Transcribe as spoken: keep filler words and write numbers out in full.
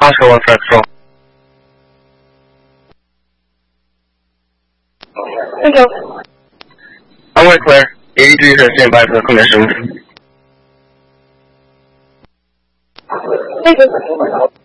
Oscar one Fred Control. Thank you. I'm going to clear. eighty-three is stand by for the clinician. Thank you.